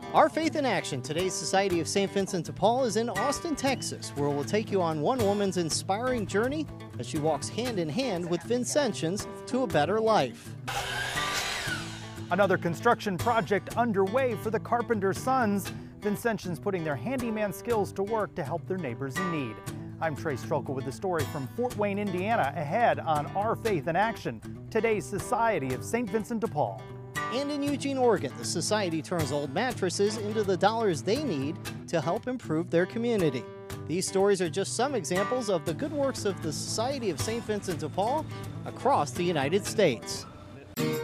Our Faith in Action, today's Society of St. Vincent de Paul, is in Austin, Texas, where we'll take you on one woman's inspiring journey as she walks hand in hand with Vincentians to a better life. Another construction project underway for the Carpenter Sons. Vincentians putting their handyman skills to work to help their neighbors in need. I'm Trey Strelka with the story from Fort Wayne, Indiana, ahead on Our Faith in Action, today's Society of St. Vincent de Paul. And in Eugene, Oregon, the society turns old mattresses into the dollars they need to help improve their community. These stories are just some examples of the good works of the Society of St. Vincent de Paul across the United States.